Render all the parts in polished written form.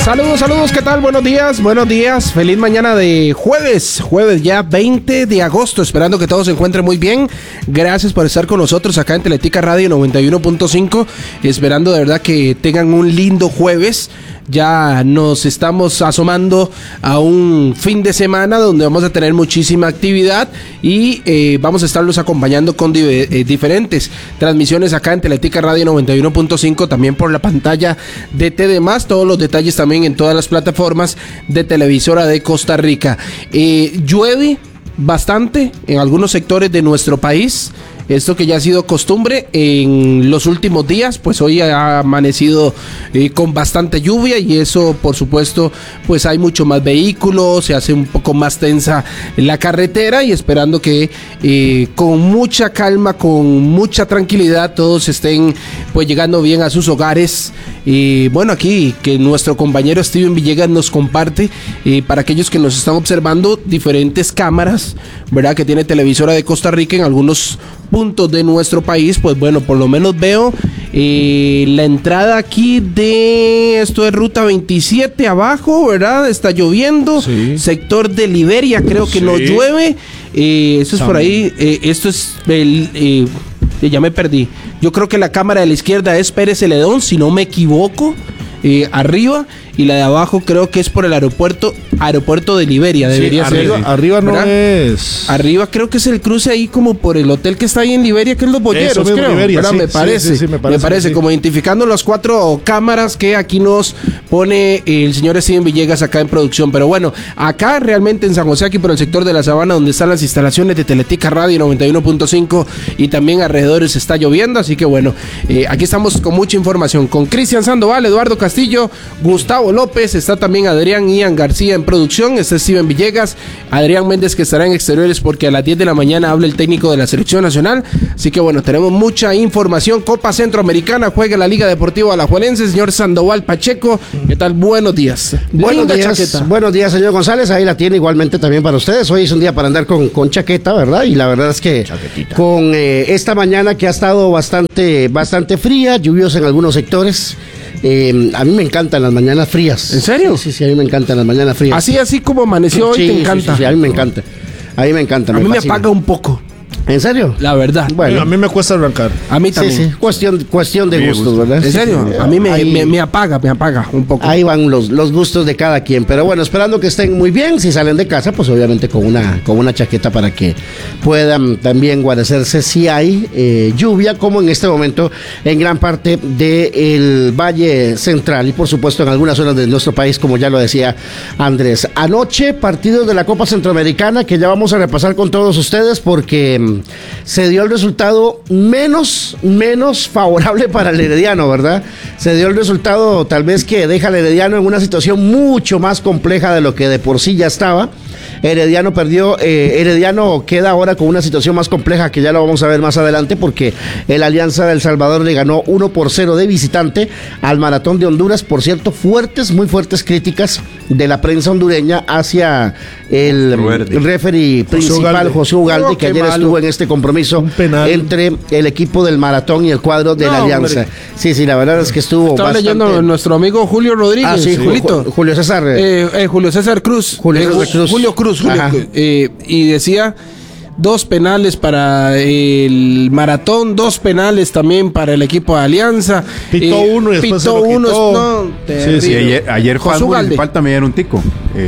Saludos, ¿qué tal? Buenos días, feliz mañana de jueves ya 20 de agosto, esperando que todos se encuentren muy bien. Gracias por estar con nosotros acá en Teletica Radio 91.5, esperando de verdad que tengan un lindo jueves. Ya nos estamos asomando a un fin de semana donde vamos a tener muchísima actividad y vamos a estarlos acompañando con diferentes transmisiones acá en Teletica Radio 91.5, también por la pantalla de TD+, todos los detalles también en todas las plataformas de televisora de Costa Rica. Llueve bastante en algunos sectores de nuestro país. Esto que ya ha sido costumbre en los últimos días, pues hoy ha amanecido con bastante lluvia y eso, por supuesto, pues hay mucho más vehículos, se hace un poco más tensa la carretera y esperando que con mucha calma, con mucha tranquilidad, todos estén pues llegando bien a sus hogares. Y bueno, aquí que nuestro compañero Steven Villegas nos comparte para aquellos que nos están observando diferentes cámaras, ¿verdad? Que tiene Televisora de Costa Rica en algunos puntos de nuestro país. Pues bueno, por lo menos veo la entrada aquí de esto es ruta 27 abajo, ¿verdad? Está lloviendo, sí. Sector de Liberia creo que sí. No llueve, esto es por ahí, esto es ya me perdí. Yo creo que la cámara de la izquierda es Pérez Celedón, si no me equivoco, arriba, y la de abajo creo que es por el aeropuerto de Liberia, debería ser. Arriba no, ¿verdad? Es. Arriba creo que es el cruce ahí como por el hotel que está ahí en Liberia, que es Los Boyeros, creo. Liberia, sí, me parece, sí. Como identificando las 4 cámaras que aquí nos pone el señor Steven Villegas acá en producción. Pero bueno, acá realmente en San José, aquí por el sector de la Sabana, donde están las instalaciones de Teletica Radio 91.5 y también alrededores está lloviendo, así que bueno, aquí estamos con mucha información, con Cristian Sandoval, Eduardo Castillo, Gustavo López, está también Adrián Ian García en producción, está Steven Villegas, Adrián Méndez que estará en exteriores porque a las 10 de la mañana habla el técnico de la selección nacional, así que bueno, tenemos mucha información. Copa Centroamericana, juega la Liga Deportiva Alajuelense, señor Sandoval Pacheco, ¿qué tal? Buenos días. Buenos días, señor González, ahí la tiene igualmente también para ustedes. Hoy es un día para andar con chaqueta, ¿verdad? Y la verdad es que chaquetita. Con esta mañana que ha estado bastante fría, lluviosa en algunos sectores. A mí me encantan las mañanas frías. ¿En serio? Sí, a mí me encantan las mañanas frías. Así como amaneció hoy, te encanta. Sí, a mí me encanta. A mí me encanta. A mí me apaga un poco. ¿En serio? La verdad. Bueno, a mí me cuesta arrancar. A mí también. Sí. Cuestión de gustos, ¿verdad? ¿En serio? A mí me apaga un poco. Ahí van los gustos de cada quien. Pero bueno, esperando que estén muy bien. Si salen de casa, pues obviamente con una chaqueta para que puedan también guarecerse si hay lluvia, como en este momento en gran parte del Valle Central y por supuesto en algunas zonas de nuestro país, como ya lo decía Andrés. Anoche, partidos de la Copa Centroamericana que ya vamos a repasar con todos ustedes porque se dio el resultado menos favorable para el Herediano, ¿verdad? Se dio el resultado tal vez que deja al Herediano en una situación mucho más compleja de lo que de por sí ya estaba. Herediano perdió, Herediano queda ahora con una situación más compleja que ya lo vamos a ver más adelante porque el Alianza de El Salvador le ganó 1-0 de visitante al Maratón de Honduras. Por cierto, muy fuertes críticas de la prensa hondureña hacia el referee principal, José Ugalde, que ayer estuvo en este compromiso entre el equipo del Maratón y el cuadro de la Alianza. Hombre. Sí, la verdad es que estuvo Estaba bastante... leyendo nuestro amigo Julio Rodríguez. Sí, Julio César. Julio César Cruz. Julio Cruz. Y decía 2 penales para el Maratón, 2 penales también para el equipo de Alianza. Pitó uno y después pitó uno. Sí, ayer Juan Municipal también era un tico.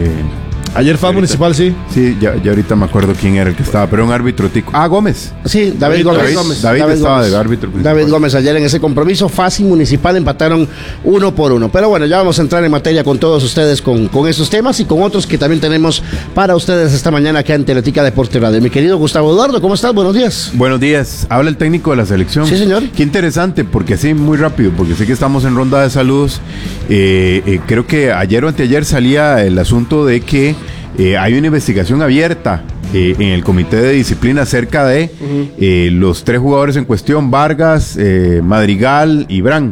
Ayer fue municipal, sí. Sí, ya ahorita me acuerdo quién era el que estaba, pero un árbitro tico. Gómez. Sí, David Gómez. David estaba de árbitro principal. David Gómez ayer en ese compromiso. Fácil Municipal empataron 1-1. Pero bueno, ya vamos a entrar en materia con todos ustedes con estos temas y con otros que también tenemos para ustedes esta mañana acá en Teletica Deporte Radio. Mi querido Gustavo Eduardo, ¿cómo estás? Buenos días. Buenos días. Habla el técnico de la selección. Sí, señor. Qué interesante, porque así muy rápido, porque sé que estamos en ronda de saludos. Creo que ayer o anteayer salía el asunto de que hay una investigación abierta en el comité de disciplina acerca de los 3 jugadores en cuestión, Vargas, Madrigal y Bran.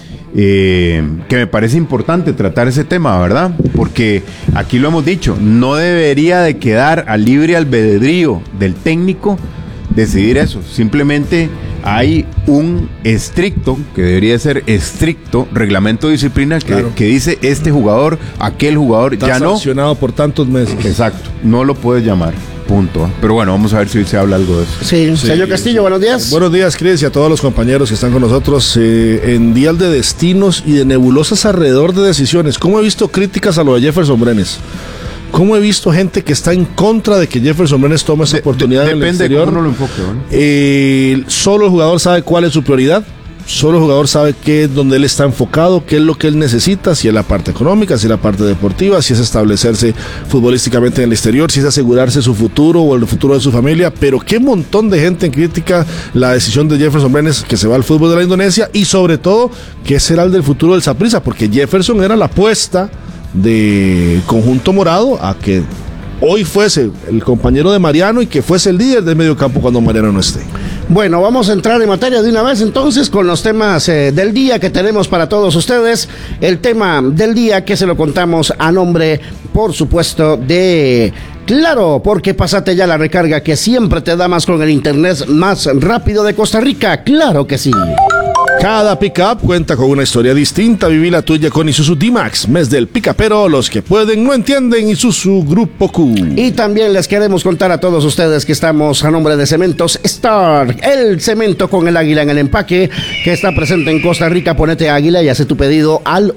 Que me parece importante tratar ese tema, ¿verdad? Porque aquí lo hemos dicho, no debería de quedar a libre albedrío del técnico decidir eso. Simplemente hay un estricto, que debería ser estricto, reglamento de disciplina que dice este jugador, aquel jugador, Está ya no. sancionado por tantos meses. Exacto, no lo puedes llamar. Punto. Pero bueno, vamos a ver si se habla algo de eso. Sí, señor Castillo, buenos días. Buenos días, Cris, y a todos los compañeros que están con nosotros en Dial de Destinos y de nebulosas alrededor de decisiones. ¿Cómo he visto críticas a lo de Jefferson Brenes? ¿Cómo he visto gente que está en contra de que Jefferson Brenes tome esa oportunidad en el exterior? Depende de cómo uno lo enfoque, ¿no? Solo el jugador sabe cuál es su prioridad. Solo el jugador sabe qué es donde él está enfocado, qué es lo que él necesita, si es la parte económica, si es la parte deportiva, si es establecerse futbolísticamente en el exterior, si es asegurarse su futuro o el futuro de su familia. Pero qué montón de gente critica la decisión de Jefferson Brenes, que se va al fútbol de la Indonesia, y sobre todo, qué será el del futuro del Saprissa, porque Jefferson era la apuesta de conjunto morado a que hoy fuese el compañero de Mariano y que fuese el líder del medio campo cuando Mariano no esté. Bueno, vamos a entrar en materia de una vez entonces con los temas del día que tenemos para todos ustedes. El tema del día que se lo contamos a nombre, por supuesto, de Claro, porque pásate ya la recarga que siempre te da más con el internet más rápido de Costa Rica. Claro que sí. Cada pickup cuenta con una historia distinta. Viví la tuya con Isuzu D-Max, mes del picapero. Los que pueden no entienden. Isuzu Grupo Q. Y también les queremos contar a todos ustedes que estamos a nombre de Cementos Star, el cemento con el águila en el empaque que está presente en Costa Rica. Ponete águila y hace tu pedido al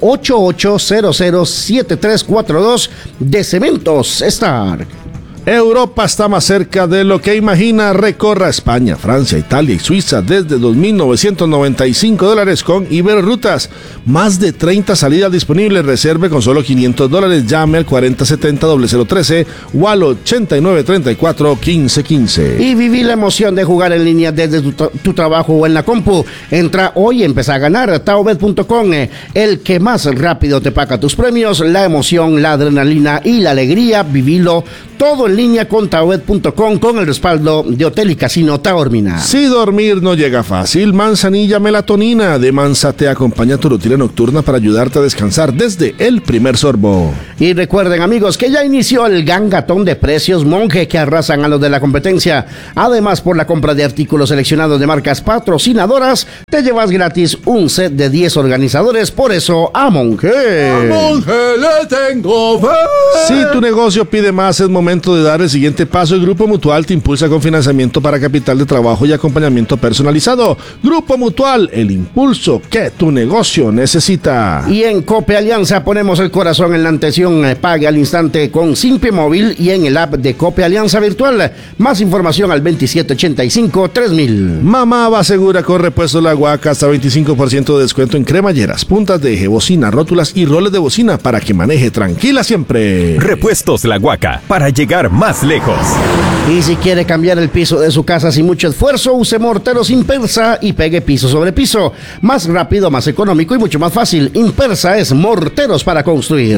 88007342 de Cementos Star. Europa está más cerca de lo que imagina. Recorra España, Francia, Italia y Suiza desde $2,995 con Iberrutas. Más de 30 salidas disponibles. Reserve con solo $500. Llame al 4070-0013 o al 8934-1515. Y viví la emoción de jugar en línea desde tu trabajo o en la compu. Entra hoy y empieza a ganar. Taobet.com, el que más rápido te paga tus premios. La emoción, la adrenalina y la alegría. Vivilo todo en línea con Taobet.com con el respaldo de Hotel y Casino Taormina. Si dormir no llega fácil, Manzanilla Melatonina de Mansa te acompaña a tu rutina nocturna para ayudarte a descansar desde el primer sorbo. Y recuerden, amigos, que ya inició el gangatón de precios Monje que arrasan a los de la competencia. Además, por la compra de artículos seleccionados de marcas patrocinadoras, te llevas gratis un set de 10 organizadores. Por eso, a Monje. ¡A Monje le tengo fe! Si tu negocio pide más, es momento de dar el siguiente paso. El Grupo Mutual te impulsa con financiamiento para capital de trabajo y acompañamiento personalizado. Grupo Mutual, el impulso que tu negocio necesita. Y en Cope Alianza ponemos el corazón en la atención. Pague al instante con Simpe Móvil y en el app de Cope Alianza Virtual. Más información al 2785-3000. Mamá va segura con Repuestos La Guaca, hasta 25% de descuento en cremalleras, puntas de eje, bocina, rótulas y roles de bocina para que maneje tranquila siempre. Repuestos La Guaca, para llegar más lejos. Y si quiere cambiar el piso de su casa sin mucho esfuerzo, use Morteros Impersa y pegue piso sobre piso. Más rápido, más económico y mucho más fácil. Impersa es morteros para construir.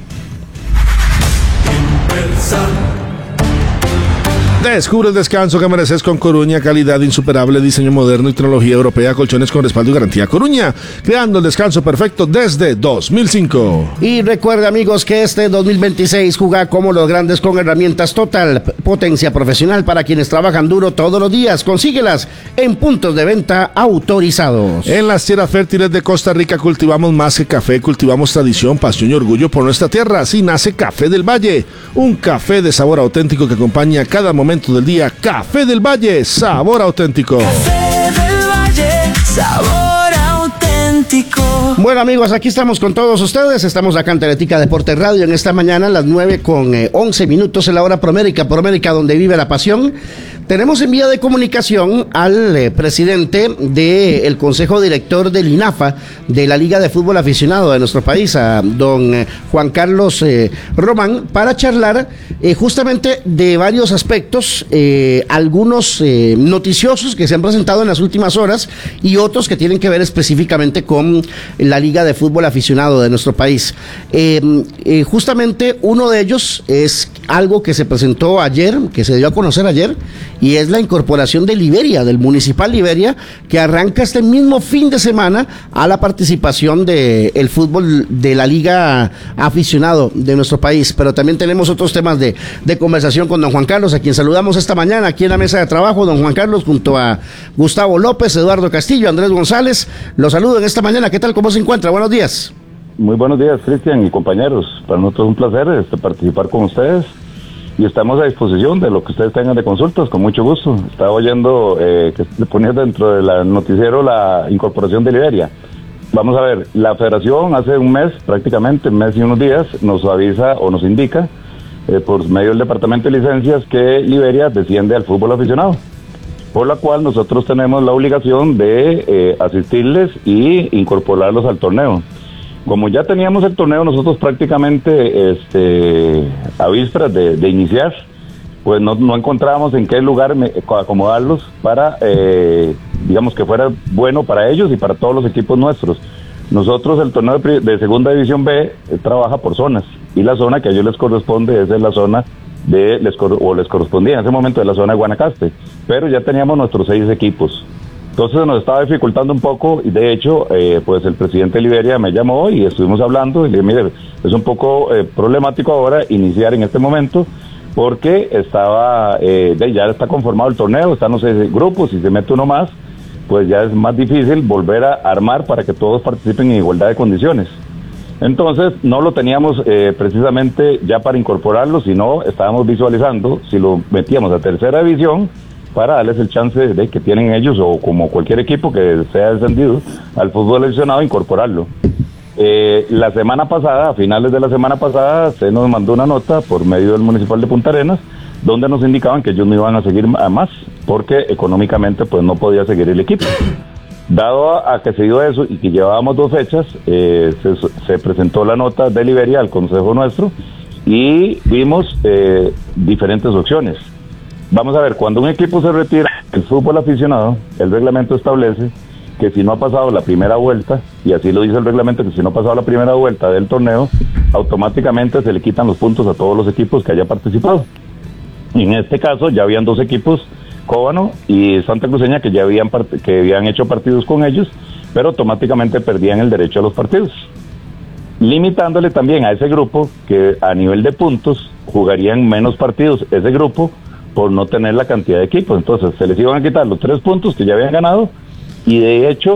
Descubre el descanso que mereces con Coruña, calidad insuperable, diseño moderno y tecnología europea, colchones con respaldo y garantía. Coruña, creando el descanso perfecto desde 2005. Y recuerda, amigos, que este 2026 juega como los grandes con herramientas Total, potencia profesional para quienes trabajan duro todos los días. Consíguelas en puntos de venta autorizados. En las tierras fértiles de Costa Rica cultivamos más que café, cultivamos tradición, pasión y orgullo por nuestra tierra. Así nace Café del Valle, un café de sabor auténtico que acompaña cada momento del día. Café del Valle, sabor auténtico. Café del Valle, sabor auténtico. Bueno, amigos, aquí estamos con todos ustedes. Estamos acá en Teletica Deportes Radio en esta mañana a las 9:11 en la hora promérica, donde vive la pasión. Tenemos en vía de comunicación al presidente del Consejo Director del INAFA, de la Liga de Fútbol Aficionado de nuestro país, a don Juan Carlos Román, para charlar justamente de varios aspectos, algunos noticiosos que se han presentado en las últimas horas y otros que tienen que ver específicamente con la Liga de Fútbol Aficionado de nuestro país. Justamente uno de ellos es algo que se presentó ayer, que se dio a conocer ayer, y es la incorporación de Liberia, del Municipal Liberia, que arranca este mismo fin de semana a la participación del fútbol de la liga aficionado de nuestro país. Pero también tenemos otros temas de conversación con don Juan Carlos, a quien saludamos esta mañana aquí en la mesa de trabajo. Don Juan Carlos, junto a Gustavo López, Eduardo Castillo, Andrés González, los saludo en esta mañana. ¿Qué tal? ¿Cómo se encuentra? Buenos días. Muy buenos días, Cristian y compañeros. Para nosotros es un placer participar con ustedes y estamos a disposición de lo que ustedes tengan de consultas, con mucho gusto. Estaba oyendo que se ponía dentro del noticiero la incorporación de Liberia. Vamos a ver, la federación hace un mes, prácticamente un mes y unos días, nos avisa o nos indica por medio del departamento de licencias que Liberia desciende al fútbol aficionado, por la cual nosotros tenemos la obligación de asistirles y incorporarlos al torneo. Como ya teníamos el torneo nosotros prácticamente a vísperas de iniciar, pues no encontrábamos en qué lugar acomodarlos para, digamos, que fuera bueno para ellos y para todos los equipos nuestros. Nosotros, el torneo de Segunda División B trabaja por zonas, y la zona que a ellos les corresponde es la zona les correspondía en ese momento de la zona de Guanacaste, pero ya teníamos nuestros 6 equipos. Entonces nos estaba dificultando un poco, y de hecho, pues el presidente de Liberia me llamó y estuvimos hablando, y le dije, mire, es un poco problemático ahora iniciar en este momento, porque ya está conformado el torneo, están los 6 grupos, y se mete uno más, pues ya es más difícil volver a armar para que todos participen en igualdad de condiciones. Entonces no lo teníamos precisamente ya para incorporarlo, sino estábamos visualizando si lo metíamos a tercera división, para darles el chance de que tienen ellos, o como cualquier equipo que sea descendido al fútbol aficionado, incorporarlo. La semana pasada, a finales de la semana pasada, se nos mandó una nota por medio del Municipal de Punta Arenas, donde nos indicaban que ellos no iban a seguir a más, porque económicamente pues no podía seguir el equipo. Dado a que se dio eso y que llevábamos 2 fechas, se presentó la nota de Liberia al consejo nuestro, y vimos diferentes opciones. Vamos a ver, cuando un equipo se retira del fútbol aficionado, el reglamento establece que si no ha pasado la primera vuelta, y así lo dice el reglamento, que si no ha pasado la primera vuelta del torneo, automáticamente se le quitan los puntos a todos los equipos que haya participado. Y en este caso ya habían 2 equipos, Cóbano y Santa Cruceña, que ya habían hecho partidos con ellos, pero automáticamente perdían el derecho a los partidos, limitándole también a ese grupo que a nivel de puntos jugarían menos partidos ese grupo, por no tener la cantidad de equipos. Entonces se les iban a quitar los 3 puntos que ya habían ganado, y de hecho